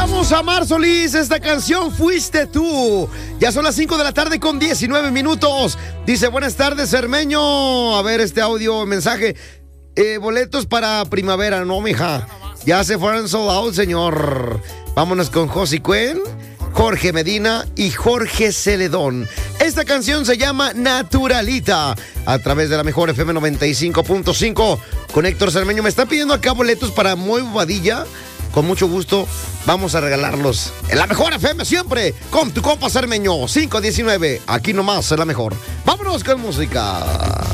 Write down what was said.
Vamos a Mar Solís, esta canción Fuiste Tú. Ya son las 5 de la tarde con 19 minutos. Dice, buenas tardes, Cermeño. A ver este audio, mensaje. Boletos para primavera, no, mija. Ya se fueron sold out, señor. Vámonos con Josie Cuen, Jorge Medina y Jorge Celedón. Esta canción se llama Naturalita, a través de la mejor FM 95.5 con Héctor Cermeño. Me está pidiendo acá boletos para Muy Bobadilla. Con mucho gusto vamos a regalarlos en la mejor FM siempre, con tu compa Cermeño. 519, aquí nomás es la mejor. Vámonos con música.